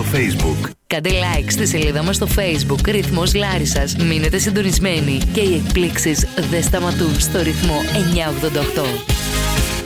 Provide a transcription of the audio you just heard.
Facebook. Κάντε like στη σελίδα μας στο Facebook Ρυθμός Λάρισσας. Μείνετε συντονισμένοι και οι εκπλήξεις δεν σταματούν στο ρυθμό 988.